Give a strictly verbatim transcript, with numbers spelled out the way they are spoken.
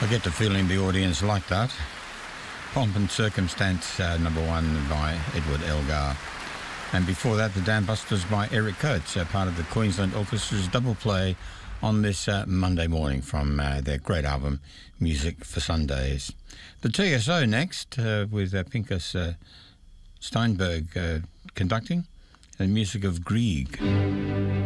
I get the feeling the audience liked that. Pomp and Circumstance, uh, number one by Edward Elgar. And before that, the Dam Busters by Eric Coates, uh, part of the Queensland Orchestra's double play on this uh, Monday morning from uh, their great album, Music for Sundays. The T S O next, uh, with uh, Pinchas uh, Steinberg uh, conducting, and music of Grieg.